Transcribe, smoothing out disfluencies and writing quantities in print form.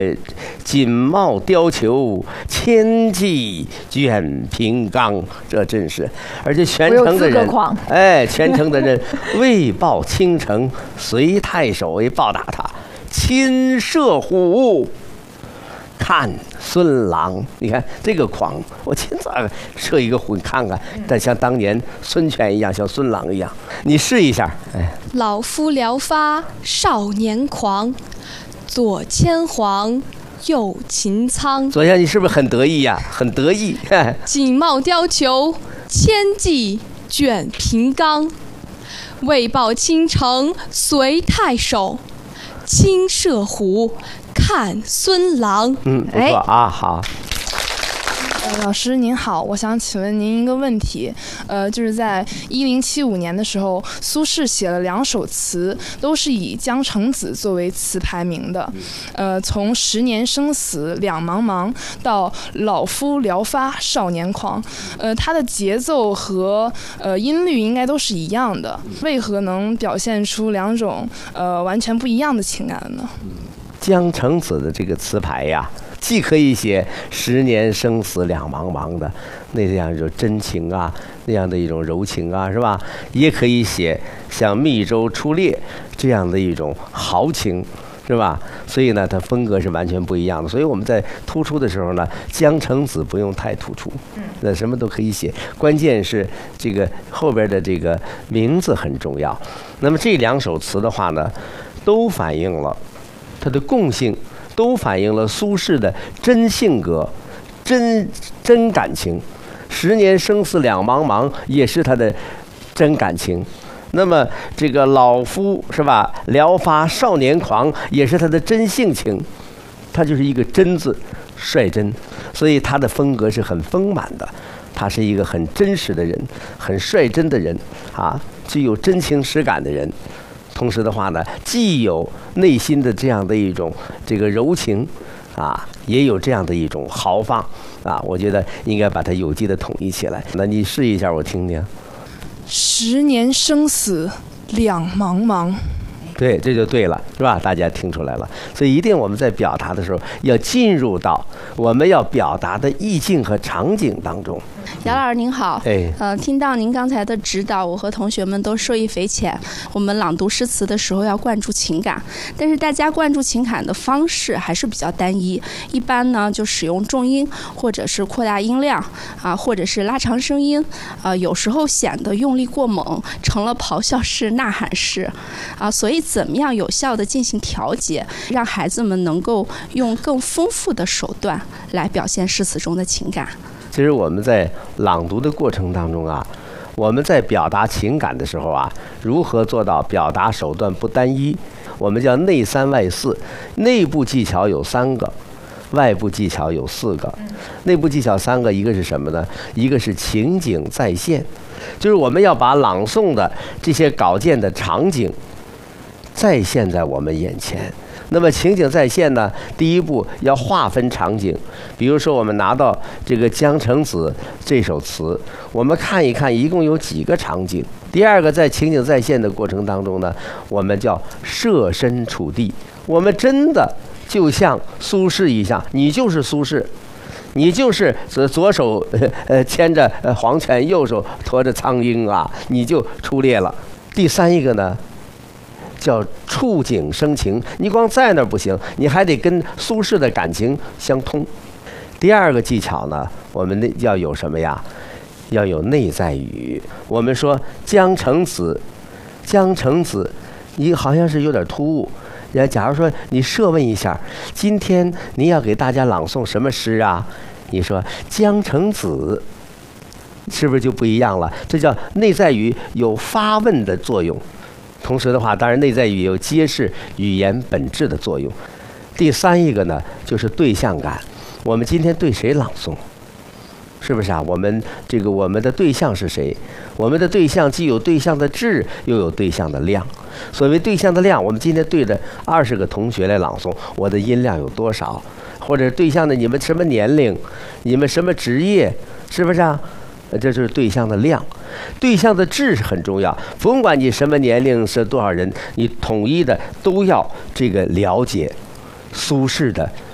锦帽貂裘，千骑卷平冈，这真是，而且全城的人，全城的人为报倾城，随太守为报答他，亲射虎，看孙郎。你看这个狂，我亲自射一个虎，你看看，但像当年孙权一样，像孙郎一样，你试一下。 老夫聊发少年狂，左牵黄，右擎苍。 左先，你是不是很得意呀？很得意。 锦帽貂裘，千骑卷平冈。为报倾城，随太守，亲射虎，看孙郎。 不错啊，好。 老师您好，我想请问您一个问题，就是在1075年的时候，苏轼写了2首词，都是以江城子作为词牌名的，从10年生死两茫茫到老夫聊发少年狂，它的节奏和音律应该都是一样的，为何能表现出2种完全不一样的情感呢？ 江城子的这个词牌呀，既可以写10年生死两茫茫的那样一种真情啊，那样的一种柔情啊，是吧？也可以写像密州出猎这样的一种豪情，是吧？所以呢，它风格是完全不一样的。所以我们在突出的时候呢，江城子不用太突出，那什么都可以写，关键是这个后边的这个名字很重要。那么这2首词的话呢，都反映了它的共性，都反映了苏轼的真性格、真感情。10年生死两茫茫也是他的真感情。那么这个老夫是吧，聊发少年狂也是他的真性情。他就是一个真字，率真，所以他的风格是很丰满的。他是一个很真实的人，很率真的人啊，具有真情实感的人。同时的话呢，既有内心的这样的一种这个柔情啊，也有这样的一种豪放啊，我觉得应该把它有机的统一起来。那你试一下，我听听。 10年生死两茫茫。 对，这就对了，是吧？大家听出来了。所以一定我们在表达的时候要进入到我们要表达的意境和场景当中。 姚老师您好，听到您刚才的指导，我和同学们都受益匪浅。我们朗读诗词的时候要灌注情感，但是大家灌注情感的方式还是比较单一，一般呢就使用重音，或者是扩大音量啊，或者是拉长声音啊，有时候显得用力过猛，成了咆哮式、呐喊式啊。所以怎么样有效地进行调节，让孩子们能够用更丰富的手段来表现诗词中的情感？ 其实我们在朗读的过程当中啊，我们在表达情感的时候啊，如何做到表达手段不单一？我们叫内3外4，内部技巧有3个，外部技巧有4个。内部技巧3个，一个是什么呢？一个是情景再现，就是我们要把朗诵的这些稿件的场景再现在我们眼前。那么情景再现呢，第一步要划分场景。比如说我们拿到这个江城子这首词，我们看一看一共有几个场景。第二个，在情景再现的过程当中呢，我们叫设身处地，我们真的就像苏轼一样，你就是苏轼，你就是左手牵着黄犬，右手驮着苍鹰啊，你就出猎了。第3一个呢，叫触景生情，你光在那儿不行，你还得跟苏轼的感情相通。第2个技巧呢，我们要有什么呀？要有内在语。我们说江城子，你好像是有点突兀。假如说你设问一下，今天你要给大家朗诵什么诗啊？你说江城子，是不是就不一样了？这叫内在语有发问的作用。同时的话，当然内在语有揭示语言本质的作用。第3一个呢，就是对象感。我们今天对谁朗诵？是不是啊？我们的对象是谁？我们的对象既有对象的质，又有对象的量。所谓对象的量，我们今天对着20个同学来朗诵，我的音量有多少？或者对象的你们什么年龄，你们什么职业，是不是啊？这就是对象的量。对象的质是很重要，甭管你什么年龄，是多少人，你统一的都要这个了解苏轼的